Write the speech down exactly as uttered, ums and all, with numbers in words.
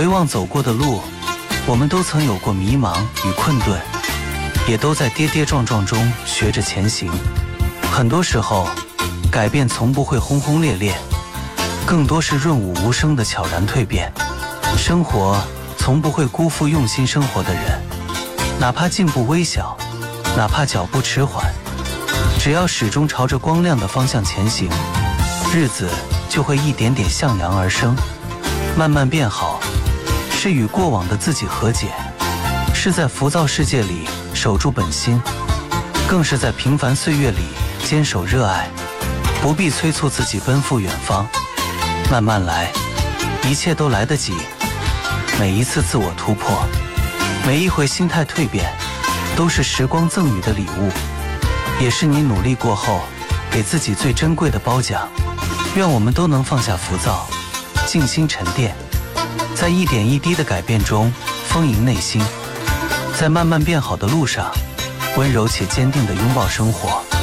回望走过的路，我们都曾有过迷茫与困顿，也都在跌跌撞撞中学着前行。很多时候，改变从不会轰轰烈烈，更多是润物无声的悄然蜕变。生活从不会辜负用心生活的人，哪怕进步微小，哪怕脚步迟缓，只要始终朝着光亮的方向前行，日子就会一点点向阳而生。慢慢变好，是与过往的自己和解，是在浮躁世界里守住本心，更是在平凡岁月里坚守热爱。不必催促自己奔赴远方，慢慢来，一切都来得及。每一次自我突破，每一回心态蜕变，都是时光赠予的礼物，也是你努力过后给自己最珍贵的褒奖。愿我们都能放下浮躁，静心沉淀，在一点一滴的改变中丰盈内心，在慢慢变好的路上，温柔且坚定地拥抱生活。